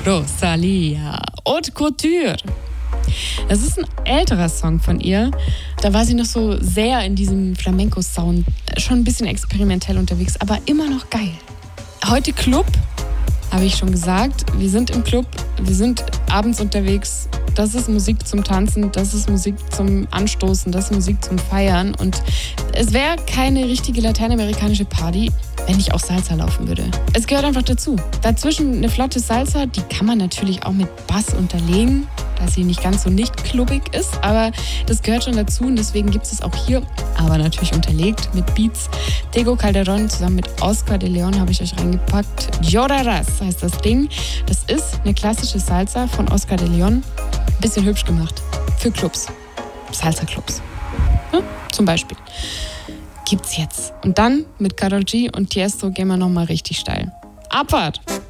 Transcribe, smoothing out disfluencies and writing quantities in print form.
Rosalía, Haute Couture. Das ist ein älterer Song von ihr. Da war sie noch so sehr in diesem Flamenco-Sound, schon ein bisschen experimentell unterwegs, aber immer noch geil. Heute Club, habe ich schon gesagt. Wir sind im Club, wir sind abends unterwegs. Das ist Musik zum Tanzen, das ist Musik zum Anstoßen, das ist Musik zum Feiern. Und es wäre keine richtige lateinamerikanische Party, wenn nicht auch Salsa laufen würde. Es gehört einfach dazu. Dazwischen eine flotte Salsa, die kann man natürlich auch mit Bass unterlegen, dass sie nicht ganz so nicht klubbig ist, aber das gehört schon dazu und deswegen gibt es auch hier, aber natürlich unterlegt mit Beats. Tego Calderón zusammen mit Oscar de León habe ich euch reingepackt. Llorarás heißt das Ding. Das ist eine klassische Salsa von Oscar de León. Bisschen hübsch gemacht. Für Clubs. Salsa-Clubs. Ja, zum Beispiel. Gibt's jetzt. Und dann mit Karol G und Tiesto gehen wir nochmal richtig steil. Abfahrt!